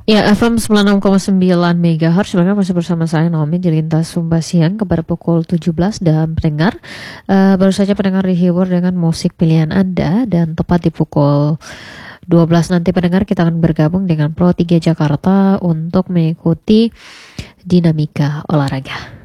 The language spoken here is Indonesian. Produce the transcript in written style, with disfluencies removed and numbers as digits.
Ya, FM 96,9 MHz, mereka masih bersama saya Naomi di Lintas Sumba Siang kepada pukul 17 dan pendengar. Baru saja pendengar dihibur dengan musik pilihan Anda dan tepat di pukul 12 nanti pendengar kita akan bergabung dengan Pro 3 Jakarta untuk mengikuti dinamika olahraga.